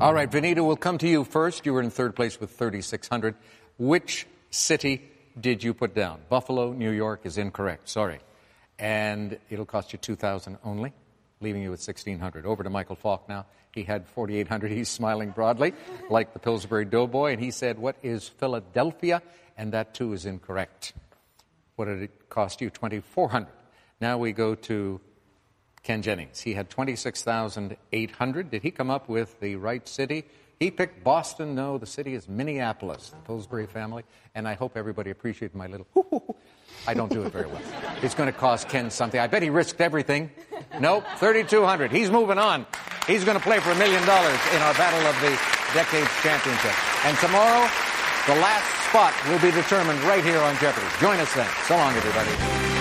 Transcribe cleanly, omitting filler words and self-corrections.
All right, Vanita, we'll come to you first. You were in third place with 3,600. Which city did you put down? Buffalo, New York is incorrect. Sorry. And it'll cost you $2,000 only, leaving you with $1,600. Over to Michael Falk now. He had $4,800. He's smiling broadly, like the Pillsbury Doughboy. And he said, what is Philadelphia? And that, too, is incorrect. What did it cost you? $2,400. Now we go to Ken Jennings. He had $26,800. Did he come up with the right city? He picked Boston. No, the city is Minneapolis, the Pillsbury family. And I hope everybody appreciated my little hoo-hoo-hoo. I don't do it very well. It's going to cost Ken something. I bet he risked everything. Nope, $3,200. He's moving on. He's going to play for $1 million in our Battle of the Decades Championship. And tomorrow, the last spot will be determined right here on Jeopardy. Join us then. So long, everybody.